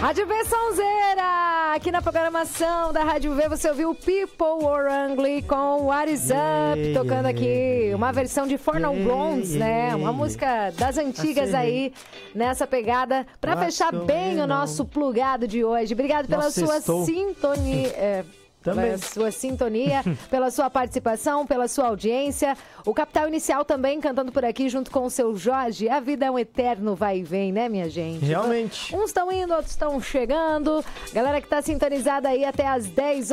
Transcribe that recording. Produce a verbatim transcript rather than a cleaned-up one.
Rádio V Sonzeira, aqui na programação da Rádio V, você ouviu People Wrangly com What Is Up, yeah, tocando aqui yeah, uma versão de Four Non Blondes, yeah, né? Yeah, uma música das antigas assim, aí, nessa pegada, pra fechar bem o nosso plugado de hoje. Obrigado pela Nossa, sua estou... sintonia... É... Também. Pela sua sintonia, pela sua participação, pela sua audiência. O Capital Inicial também cantando por aqui junto com o seu Jorge. A vida é um eterno vai e vem, né, minha gente? Realmente. Uns estão indo, outros estão chegando. Galera que está sintonizada aí até as dez horas.